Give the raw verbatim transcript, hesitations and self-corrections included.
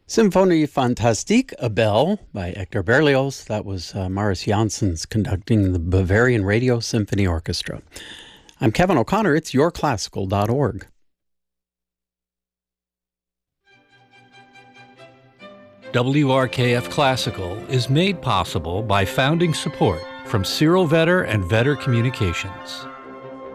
Symphonie Fantastique, A Bell by Hector Berlioz. That was uh, Maris Janssens conducting the Bavarian Radio Symphony Orchestra. I'm Kevin O'Connor. It's your classical dot org. W R K F Classical is made possible by founding support from Cyril Vetter and Vetter Communications.